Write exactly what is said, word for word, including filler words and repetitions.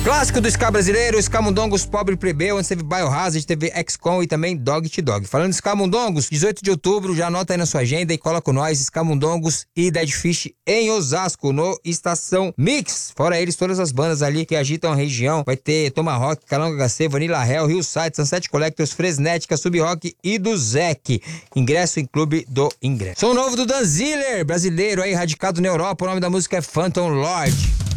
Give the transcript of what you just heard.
Clássico do ska brasileiro, Scamundongos, Pobre Plebeu, onde teve Biohazard, teve X-Com e também Dog T Dog. Falando de Scamundongos, dezoito de outubro, já anota aí na sua agenda e cola com nós, Scamundongos e Dead Fish em Osasco, no Estação Mix. Fora eles, todas as bandas ali que agitam a região. Vai ter Tomahawk, Calonga H C, Vanilla Hell, Hillside, Sunset Collectors, Fresnética, Sub-Rock e do Zec. Ingresso em Clube do Ingresso. Som novo do Dan Ziller, brasileiro aí, radicado na Europa. O nome da música é Phantom Lord.